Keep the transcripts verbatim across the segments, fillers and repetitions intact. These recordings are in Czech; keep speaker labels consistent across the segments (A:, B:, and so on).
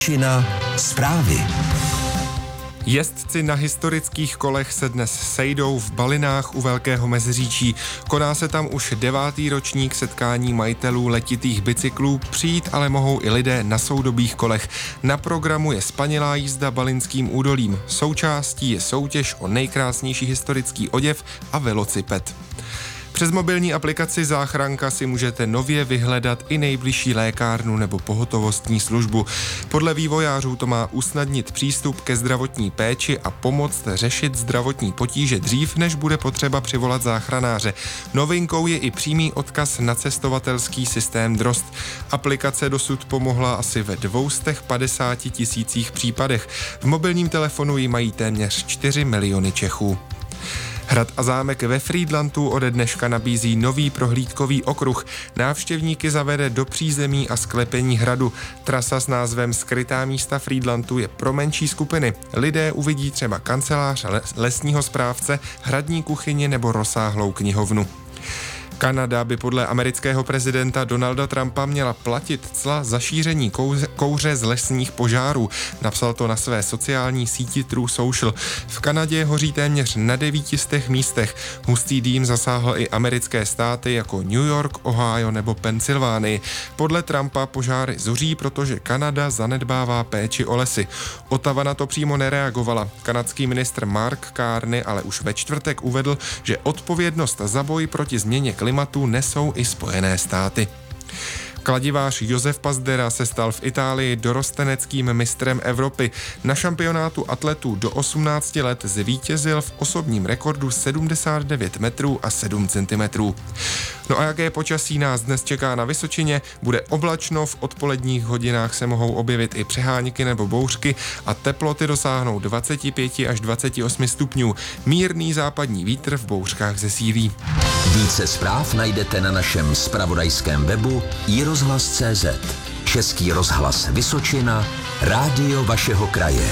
A: Čina zprávy.
B: Jezdci na historických kolech se dnes sejdou v Balinách u Velkého Meziříčí. Koná se tam už devátý ročník setkání majitelů letitých bicyklů, přijít ale mohou i lidé na soudobých kolech. Na programu je spanilá jízda Balinským údolím. Součástí je soutěž o nejkrásnější historický oděv a velociped. Přes mobilní aplikaci Záchranka si můžete nově vyhledat i nejbližší lékárnu nebo pohotovostní službu. Podle vývojářů to má usnadnit přístup ke zdravotní péči a pomoct řešit zdravotní potíže dřív, než bude potřeba přivolat záchranáře. Novinkou je i přímý odkaz na cestovatelský systém Drozd. Aplikace dosud pomohla asi ve dvě stě padesát tisících případech. V mobilním telefonu ji mají téměř čtyři miliony Čechů. Hrad a zámek ve Frýdlantu ode dneška nabízí nový prohlídkový okruh. Návštěvníky zavede do přízemí a sklepení hradu. Trasa s názvem Skrytá místa Frýdlantu je pro menší skupiny. Lidé uvidí třeba kancelář lesního správce, hradní kuchyni nebo rozsáhlou knihovnu. Kanada by podle amerického prezidenta Donalda Trumpa měla platit cla za šíření kouře, kouře z lesních požárů. Napsal to na své sociální síti True Social. V Kanadě hoří téměř na devíti stech místech. Hustý dým zasáhl i americké státy jako New York, Ohio nebo Pensylvánii. Podle Trumpa požáry zuří, protože Kanada zanedbává péči o lesy. Ottawa na to přímo nereagovala. Kanadský ministr Mark Carney ale už ve čtvrtek uvedl, že odpovědnost za boj proti změně klimatu klimatu nesou i Spojené státy. Kladivář Josef Pazdera se stal v Itálii dorosteneckým mistrem Evropy. Na šampionátu atletů do osmnácti let zvítězil v osobním rekordu sedmdesát devět metrů a sedm centimetrů. No a jaké počasí nás dnes čeká na Vysočině? Bude oblačno, v odpoledních hodinách se mohou objevit i přehánky nebo bouřky a teploty dosáhnou dvacet pět až dvacet osm stupňů. Mírný západní vítr v bouřkách zesílí.
A: Více zpráv najdete na našem zpravodajském webu i rozhlas tečka cé zet. Český rozhlas Vysočina, rádio vašeho kraje.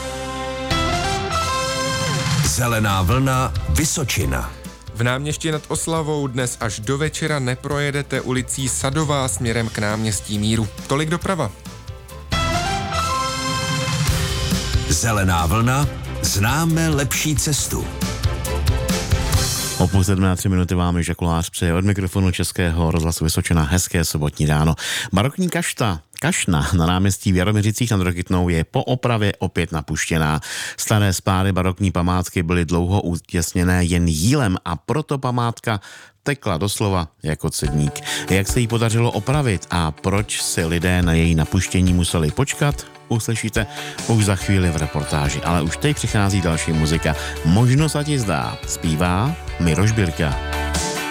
A: Zelená vlna Vysočina.
B: V Náměstí nad Oslavou dnes až do večera neprojedete ulicí Sadová směrem k náměstí Míru. Tolik doprava.
A: Zelená vlna, známe lepší cestu.
C: O půl sedmé na tři minuty vám Již Kulář přeje od mikrofonu Českého rozhlasu Vysočina hezké sobotní ráno. Barokní kašta Kašna na náměstí v Jaroměřicích nad Rokytnou je po opravě opět napuštěná. Staré spáry barokní památky byly dlouho utěsněné jen jílem a proto památka tekla doslova jako cedník. Jak se jí podařilo opravit a proč si lidé na její napuštění museli počkat, uslyšíte už za chvíli v reportáži. Ale už teď přichází další muzika. Možno se ti zdá. Zpívá Miroš Birka.